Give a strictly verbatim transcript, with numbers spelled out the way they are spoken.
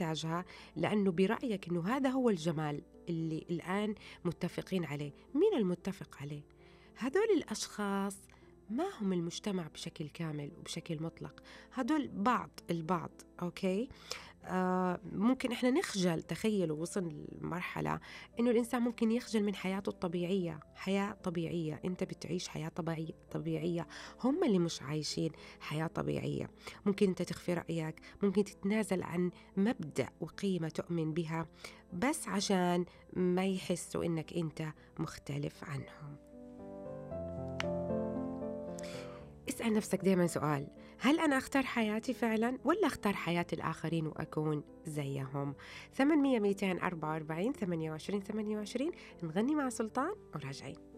محتاجها لأنه برأيك أنه هذا هو الجمال اللي الآن متفقين عليه. مين المتفق عليه؟ هذول الأشخاص ما هم المجتمع بشكل كامل وبشكل مطلق، هدول بعض البعض. أوكي، آه ممكن إحنا نخجل. تخيلوا وصل لمرحلة إنه الإنسان ممكن يخجل من حياته الطبيعية. حياة طبيعية، أنت بتعيش حياة طبيعية طبيعية، هم اللي مش عايشين حياة طبيعية. ممكن أنت تخفي رأيك، ممكن تتنازل عن مبدأ وقيمة تؤمن بها بس عشان ما يحسوا إنك أنت مختلف عنهم. اسأل نفسك دايما سؤال: هل أنا أختار حياتي فعلا ولا أختار حياة الآخرين وأكون زيهم؟ ثمانمية مئتين وأربعة وأربعين ثمانية وعشرين ثمانية وعشرين. نغني مع سلطان وراجعين.